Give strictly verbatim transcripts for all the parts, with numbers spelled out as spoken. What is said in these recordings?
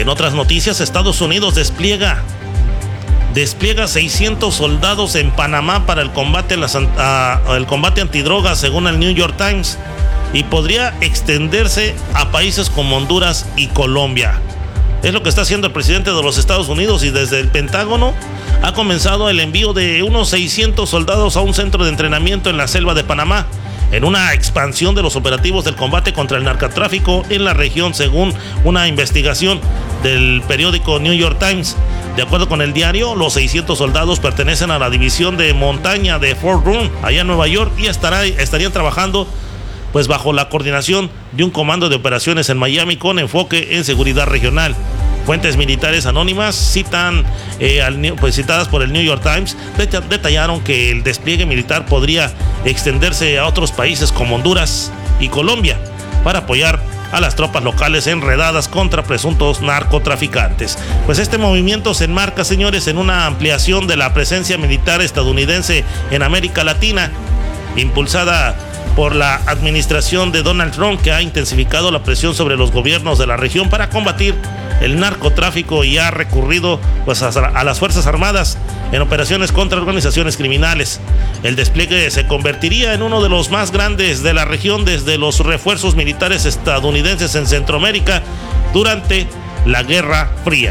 En otras noticias, Estados Unidos despliega despliega seiscientos soldados en Panamá para el combate, a las, a, el combate antidrogas, según el New York Times, y podría extenderse a países como Honduras y Colombia. Es lo que está haciendo el presidente de los Estados Unidos, y desde el Pentágono ha comenzado el envío de unos seiscientos soldados a un centro de entrenamiento en la selva de Panamá, en una expansión de los operativos del combate contra el narcotráfico en la región, según una investigación del periódico New York Times. De acuerdo con el diario, los seiscientos soldados pertenecen a la división de montaña de Fort Drum, allá en Nueva York, y estará, estarían trabajando pues bajo la coordinación de un comando de operaciones en Miami con enfoque en seguridad regional. Fuentes militares anónimas citan, eh, al, pues, citadas por el New York Times detallaron que el despliegue militar podría extenderse a otros países como Honduras y Colombia para apoyar a las tropas locales enredadas contra presuntos narcotraficantes. Pues este movimiento se enmarca, señores, en una ampliación de la presencia militar estadounidense en América Latina, impulsada por la administración de Donald Trump, que ha intensificado la presión sobre los gobiernos de la región para combatir el narcotráfico y ha recurrido pues, a, a las Fuerzas Armadas en operaciones contra organizaciones criminales. El despliegue se convertiría en uno de los más grandes de la región desde los refuerzos militares estadounidenses en Centroamérica durante la Guerra Fría.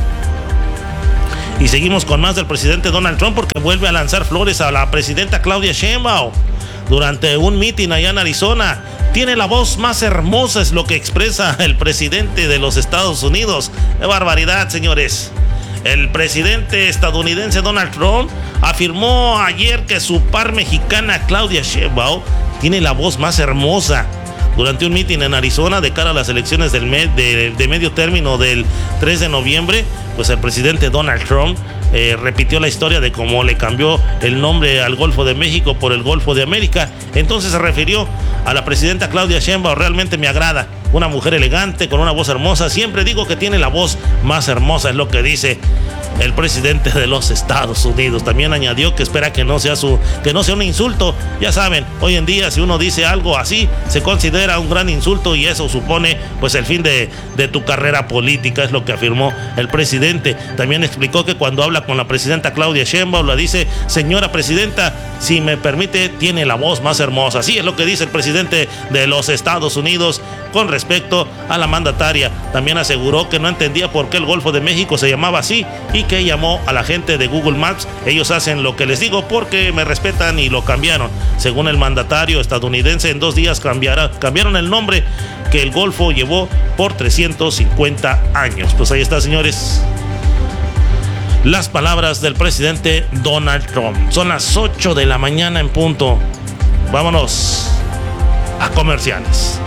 Y seguimos con más del presidente Donald Trump, porque vuelve a lanzar flores a la presidenta Claudia Sheinbaum durante un mitin allá en Arizona. Tiene la voz más hermosa, es lo que expresa el presidente de los Estados Unidos. ¡Qué barbaridad, señores! El presidente estadounidense Donald Trump afirmó ayer que su par mexicana Claudia Sheinbaum tiene la voz más hermosa. Durante un mitin en Arizona de cara a las elecciones del me- de, de medio término del tres de noviembre, pues el presidente Donald Trump eh, repitió la historia de cómo le cambió el nombre al Golfo de México por el Golfo de América. Entonces se refirió a la presidenta Claudia Sheinbaum: realmente me agrada, una mujer elegante con una voz hermosa, siempre digo que tiene la voz más hermosa, es lo que dice el presidente de los Estados Unidos. También añadió que espera que no sea su, que no sea un insulto. Ya saben, hoy en día si uno dice algo así, se considera un gran insulto y eso supone pues el fin de, de tu carrera política, es lo que afirmó el presidente. También explicó que cuando habla con la presidenta Claudia Sheinbaum, la dice: señora presidenta, si me permite, tiene la voz más hermosa. Así es lo que dice el presidente de los Estados Unidos con respecto a la mandataria. También aseguró que no entendía por qué el Golfo de México se llamaba así y que llamó a la gente de Google Maps: ellos hacen lo que les digo porque me respetan, y lo cambiaron. Según el mandatario estadounidense, en dos días cambiará, cambiaron el nombre que el Golfo llevó por trescientos cincuenta años. Pues ahí está, señores, las palabras del presidente Donald Trump. Son las ocho de la mañana en punto. Vámonos a comerciales.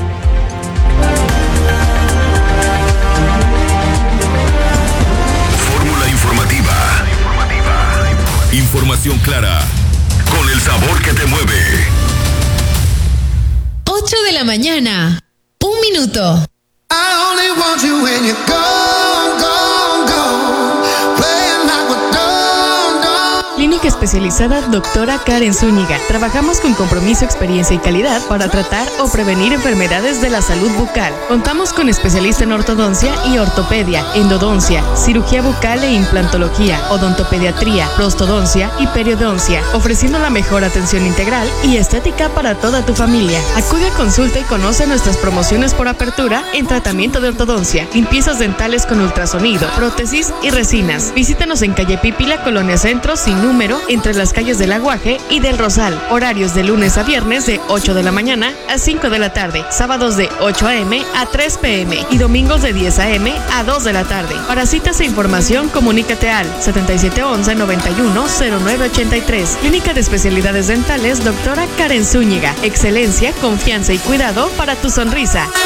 Fórmula informativa. Información clara, con el sabor que te mueve. ocho de la mañana, un minuto. I only want you when you're gone, gone, gone, playing like we're done, done. Clínica especializada Doctora Karen Zúñiga. Trabajamos con compromiso, experiencia y calidad para tratar o prevenir enfermedades de la salud bucal. Contamos con especialista en ortodoncia y ortopedia, endodoncia, cirugía bucal e implantología, odontopediatría, prostodoncia y periodoncia, ofreciendo la mejor atención integral y estética para toda tu familia. Acude a consulta y conoce nuestras promociones por apertura en tratamiento de ortodoncia, limpiezas dentales con ultrasonido, prótesis y resinas. Visítanos en calle Pípila, Colonia Centro, sin número, entre las calles del Aguaje y del Rosal. Horarios de lunes a viernes de ocho de la mañana a cinco de la tarde, sábados de ocho a.m. a tres p.m. y domingos de diez a.m. a dos de la tarde. Para citas e información, comunícate al setenta y siete once, noventa y uno, cero nueve ochenta y tres. Clínica de Especialidades Dentales Doctora Karen Zúñiga. Excelencia, confianza y cuidado para tu sonrisa.